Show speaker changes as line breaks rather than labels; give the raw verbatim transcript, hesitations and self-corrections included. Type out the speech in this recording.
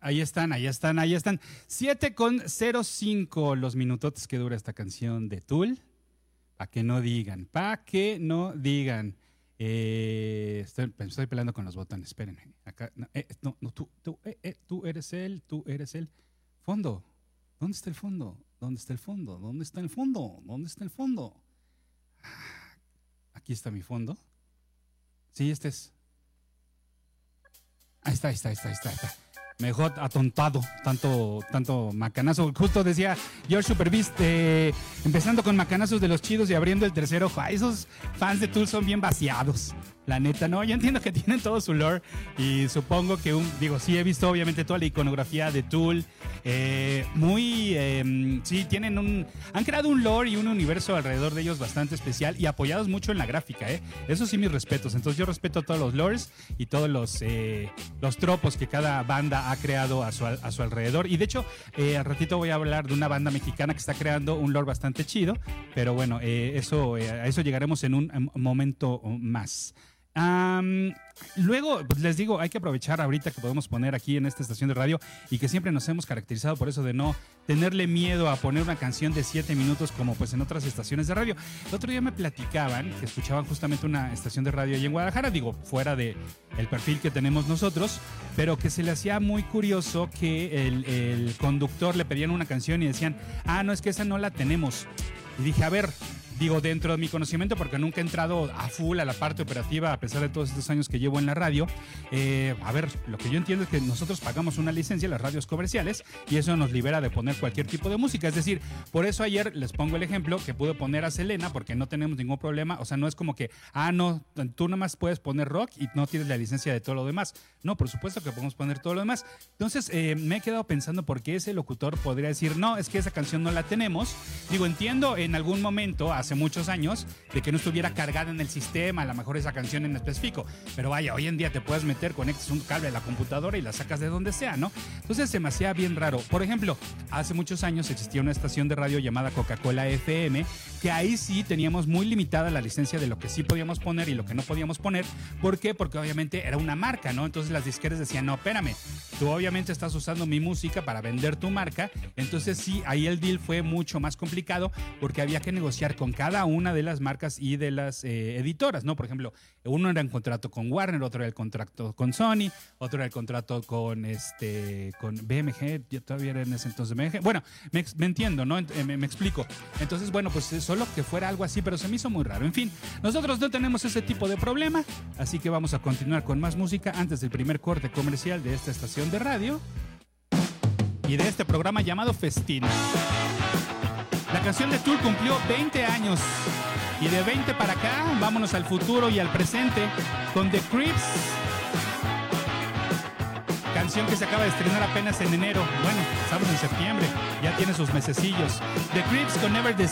Ahí están, ahí están, ahí están. siete con cero cinco los minutotes que dura esta canción de Tool. Pa' que no digan, pa' que no digan. Eh, estoy, estoy peleando con los botones, espérenme. Acá, no, eh, no, no tú, tú, eh, eh, tú eres él, tú eres él. Fondo. ¿Dónde está el fondo? ¿Dónde está el fondo? ¿Dónde está el fondo? ¿Dónde está el fondo? Aquí está mi fondo. Sí, este es. Ahí está, ahí está, ahí está, ahí está. Ahí está. Me dejó atontado, tanto, tanto macanazo. Justo decía George Superbeast, eh, empezando con macanazos de los chidos y abriendo el tercer ojo. Ay, esos fans de Tool son bien vaciados. La neta, no, yo entiendo que tienen todo su lore y supongo que un, digo, sí he visto obviamente toda la iconografía de Tool, eh, muy, eh, sí, tienen un, han creado un lore y un universo alrededor de ellos bastante especial y apoyados mucho en la gráfica, eh, eso sí mis respetos, entonces yo respeto todos los lores y todos los, eh, los tropos que cada banda ha creado a su, a su alrededor y de hecho, eh, al ratito voy a hablar de una banda mexicana que está creando un lore bastante chido, pero bueno, eh, eso, eh, a eso llegaremos en un, un momento más. Um, luego, pues les digo, hay que aprovechar ahorita que podemos poner aquí en esta estación de radio y que siempre nos hemos caracterizado por eso de no tenerle miedo a poner una canción de siete minutos como pues en otras estaciones de radio. El otro día me platicaban que escuchaban justamente una estación de radio allí en Guadalajara, digo, fuera de el perfil que tenemos nosotros, pero que se le hacía muy curioso que el, el conductor le pedían una canción y decían, ah, no, es que esa no la tenemos. Y dije, a ver, digo, dentro de mi conocimiento, porque nunca he entrado a full a la parte operativa a pesar de todos estos años que llevo en la radio, eh, a ver, lo que yo entiendo es que nosotros pagamos una licencia a las radios comerciales y eso nos libera de poner cualquier tipo de música, es decir, por eso ayer les pongo el ejemplo que pude poner a Selena porque no tenemos ningún problema, o sea, no es como que, ah, no, tú nomás puedes poner rock y no tienes la licencia de todo lo demás, no, por supuesto que podemos poner todo lo demás, entonces eh, me he quedado pensando por qué ese locutor podría decir, no, es que esa canción no la tenemos, digo, entiendo en algún momento, hace muchos años, de que no estuviera cargada en el sistema, a lo mejor esa canción en específico, pero vaya, hoy en día te puedes meter, conectas un cable a la computadora y la sacas de donde sea, ¿no? Entonces se me hacía bien raro. Por ejemplo, hace muchos años existía una estación de radio llamada Coca-Cola F M, que ahí sí teníamos muy limitada la licencia de lo que sí podíamos poner y lo que no podíamos poner. ¿Por qué? Porque obviamente era una marca, ¿no? Entonces las disqueras decían, no, espérame, tú obviamente estás usando mi música para vender tu marca, entonces sí, ahí el deal fue mucho más complicado porque había que negociar con cada una de las marcas y de las eh, editoras, ¿no? Por ejemplo, uno era el contrato con Warner, otro era el contrato con Sony, otro era el contrato con este con B M G, yo todavía era en ese entonces B M G. Bueno, me, me entiendo, ¿no? Me, me explico. Entonces, bueno, pues solo que fuera algo así, pero se me hizo muy raro. En fin, nosotros no tenemos ese tipo de problema, así que vamos a continuar con más música antes del primer corte comercial de esta estación de radio y de este programa llamado Festín. La canción de Tool cumplió veinte años y de veinte para acá vámonos al futuro y al presente con The Creeps, canción que se acaba de estrenar apenas en enero, bueno, estamos en septiembre, ya tiene sus mesecillos. The Creeps con Never the